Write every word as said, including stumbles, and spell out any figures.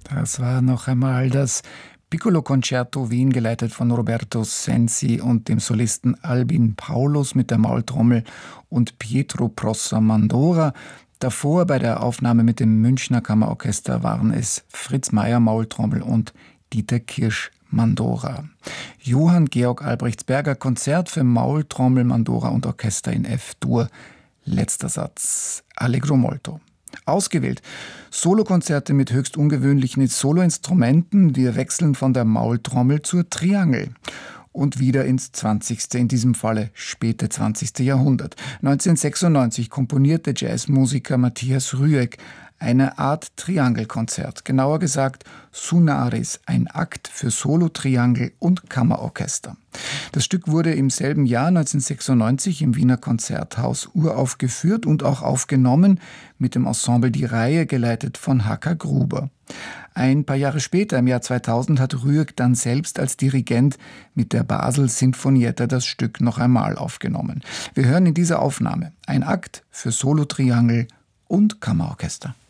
Das war noch einmal das Piccolo-Concerto Wien, geleitet von Roberto Sensi und dem Solisten Albin Paulus mit der Maultrommel und Pietro Prossa Mandora. Davor bei der Aufnahme mit dem Münchner Kammerorchester waren es Fritz Meyer Maultrommel und Dieter Kirsch Mandora. Johann Georg Albrechtsberger Konzert für Maultrommel, Mandora und Orchester in F-Dur. Letzter Satz, Allegro molto. Ausgewählt Solokonzerte mit höchst ungewöhnlichen Soloinstrumenten. Wir wechseln von der Maultrommel zur Triangel und wieder ins zwanzigste, in diesem Falle späte zwanzigste Jahrhundert. neunzehnhundertsechsundneunzig komponierte Jazzmusiker Matthias Rüegg eine Art Triangelkonzert, genauer gesagt Sonaris, ein Akt für Solo-Triangel und Kammerorchester. Das Stück wurde im selben Jahr neunzehnhundertsechsundneunzig im Wiener Konzerthaus uraufgeführt und auch aufgenommen mit dem Ensemble Die Reihe, geleitet von H K Gruber. Ein paar Jahre später, im Jahr zweitausend, hat Rüegg dann selbst als Dirigent mit der Basel Sinfonietta das Stück noch einmal aufgenommen. Wir hören in dieser Aufnahme ein Akt für Solo-Triangel und Kammerorchester.